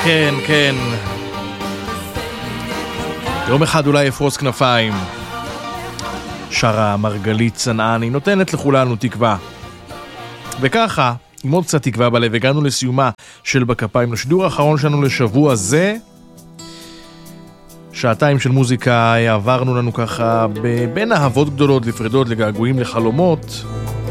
כן, כן. יום אחד אולי אפרוס כנפיים. שרה מרגלית צנעני, נותנת לכולנו תקווה. וככה, עם עוד קצת תקווה בלב, הגענו לסיומה של בכפיים, לשידור האחרון שלנו לשבוע זה. שעתיים של מוזיקה עברנו לנו ככה בין אהבות גדולות לפרדות, לגעגועים, לחלומות.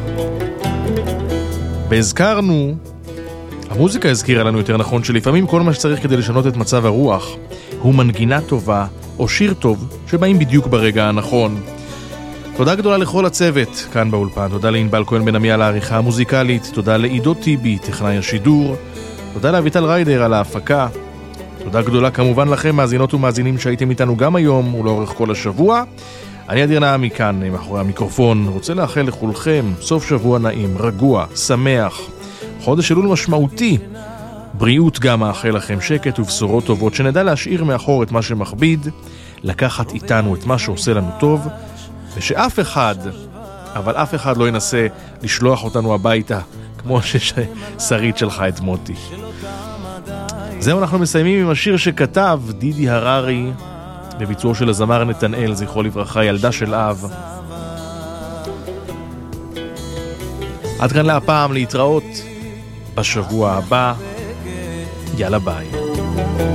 והזכרנו, המוזיקה הזכירה לנו יותר נכון, שלפעמים כל מה שצריך כדי לשנות את מצב הרוח הוא מנגינה טובה או שיר טוב שבאים בדיוק ברגע הנכון. תודה גדולה לכל הצוות כאן באולפן, תודה לענבל כהן בן עמי על העריכה המוזיקלית, תודה לעידו טיבי, טכנאי השידור, תודה לאביטל ריידר על ההפקה, תודה גדולה כמובן לכם מאזינות ומאזינים שהייתם איתנו גם היום ולאורך כל השבוע. אני אדיר נעמי כאן מאחורי המיקרופון, רוצה לאחל לכולכם סוף שבוע נעים, רגוע, שמח, חודש אלול משמעותי, בריאות גם מאחל לכם, שקט ובשורות טובות, שנדע להשאיר מאחור את מה שמכביד, לקחת איתנו את מה שעושה לנו טוב, ושאף אחד, אבל אף אחד לא ינסה לשלוח אותנו הביתה, כמו ששרית שלך את מוטי. זהו, אנחנו מסיימים עם השיר שכתב דידי הררי, בביצועו של הזמר נתנאל, זכרו לברכה, ילדה של אב. עד כאן להפעם, להתראות בשבוע הבא. יאללה ביי.